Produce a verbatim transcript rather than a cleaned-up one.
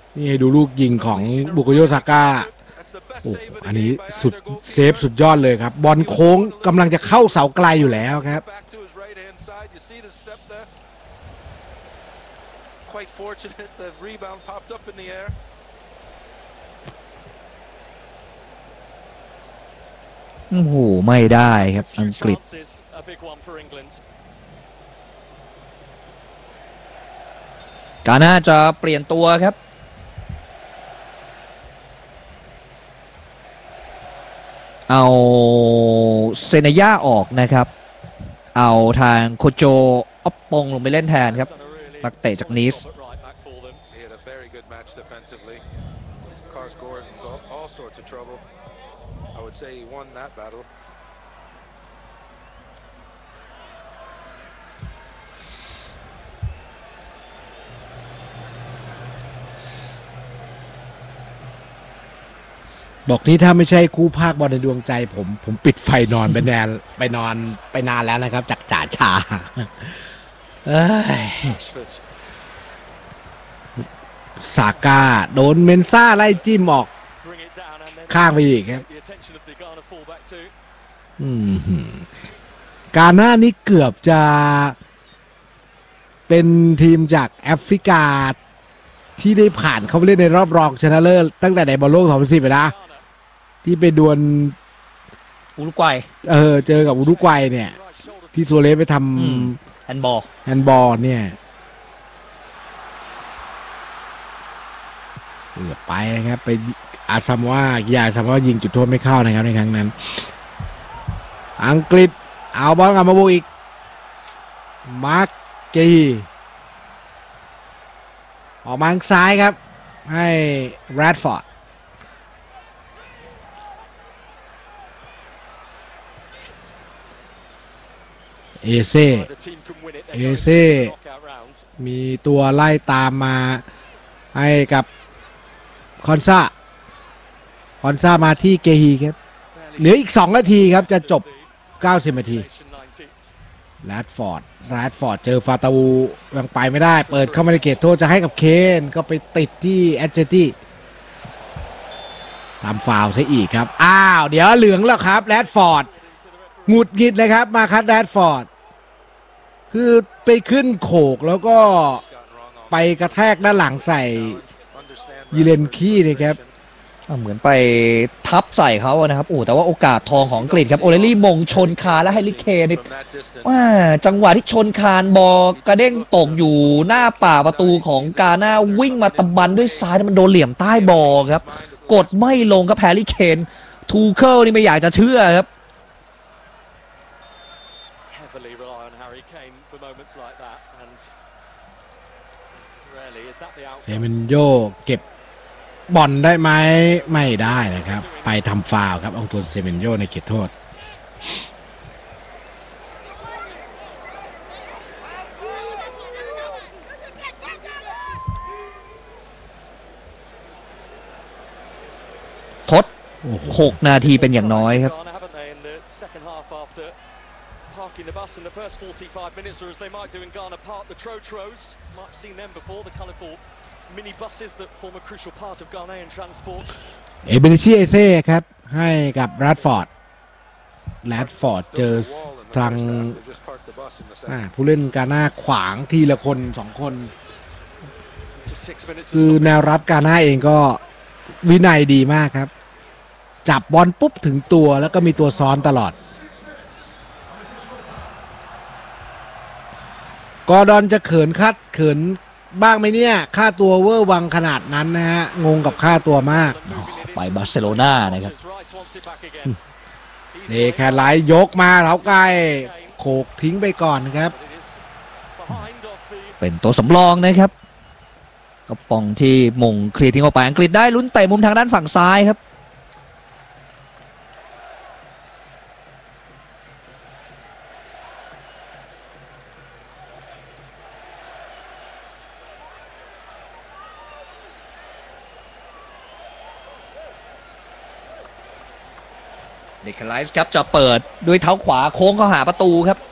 นี่ให้ดูลูกยิงของบุโกโยซาก้าโอ้อันนี้สุดเซฟสุดยอดเลยครับบอลโค้งกำลังจะเข้าเสาไกลอยู่แล้วครับ Quite fortunate the rebound popped up in the air. โอ้โหไม่ได้ครับอังกฤษกาน่าจะเปลี่ยนตัวครับเอาเซเนย่าออกนะครับเอาทางโคโจออปปงลงไปเล่นแทนครับนักเตะจากนีสบอกนี้ถ้าไม่ใช่คู่ภาคบอลในดวงใจผมผมปิดไฟนอนไปแนนไปนอนไปนานแล้วนะครับจากจ่าชาเอ้ยซาก้าโดนเมนซ่าไล่จิ้มออกข้างไปอีกครับอืมกาน่านี่เกือบจะเป็นทีมจากแอฟริกาที่ได้ผ่านเข้าไปเล่นในรอบรองชนะเลิศตั้งแต่ในบอลโลกสองพันสิบนะที่ไปดวลอุรุกวัยเออเจอกับอุรุกวัยเนี่ยที่ซัวเรสไปทำแฮนด์บอลแฮนด์บอลเนี่ยเกือบไปนะครับไปอาซัมว่ากีฬาอาซัมว่ายิงจุดโทษไม่เข้านะครับในครั้งนั้นอังกฤษเอาบอลกลับมาบุกอีกมาร์กเกีออกมาทางซ้ายครับให้แรดฟอร์ดเอเซ่เอเซ่มีตัวไล่ตามมาให้กับคอนซาคอนซามาที่เกฮีครับเหลืออีกสองนาทีครับจะจบเก้าสิบนาทีแรดฟอร์ดแรดฟอร์ดเจอฟาตาวูยังไปไม่ได้เปิดเข้ามาในเขตโทษจะให้กับเคนก็ไปติดที่แอดเจตี้ตามฟาวล์ซะอีกครับอ้าวเดี๋ยวเหลืองแล้วครับแรดฟอร์ดหงุดหงิดเลยครับมาคัดแรดฟอร์ดคือไปขึ้นโขกแล้วก็ไปกระแทกด้านหลังใส่ยีเลนคี้นะครับเหมือนไปทับใส่เขานะครับโอ้แต่ว่าโอกาสทองของอังกฤษครับโอเลลี่มงชนคานและไฮริเคนนี่ว่าจังหวะที่ชนคานบอลกระเด้งตกอยู่หน้าป่าประตูของกาน่าวิ่งมาตะบันด้วยซ้ายมันโดนเหลี่ยมใต้บอลครับกดไม่ลงครับแฮริเคนทูเคิลนี่ไม่อยากจะเชื่อครับเซเมนโยเก็บบอลได้ไหมไม่ได้นะครับไปทำฟาวล์ครับองตุนเซเมนโยในเขตโทษทดหกนาทีเป็นอย่างน้อยครับparking the bus in the first forty-five minutes, or as they might do in Ghana, park the Trotros. Might have seen them before, the colourful mini buses that form a crucial part of Ghanaian transport. เอเบนิชีเอเซ่ครับให้กับแรดฟอร์ดแรดฟอร์ดเจอทางผู้เล่นกาน่าขวางทีละคนสองคนคือแนวรับกาน่าเองก็วินัยดีมากครับจับบอลปุ๊บถึงตัวแล้วก็มีตัวซ้อนตลอดกอร์ดอนจะเขินคัดเขินบ้างไหมเนี่ยค่าตัวเวอร์วังขนาดนั้นนะฮะงงกับค่าตัวมากไปบาร์เซโลนานะครับเดแคร์ไลท์ยกมาแล้วใกล้โขกทิ้งไปก่อนนะครับเป็นตัวสำรองนะครับกระป๋องที่มงเคลียร์ทิ้งออกไปอังกฤษได้ลุ้นเตะมุมทางด้านฝั่งซ้ายครับเดคไลส์ครับจะเปิดด้วยเท้าขวาโค้งเข้าหาประตูครับ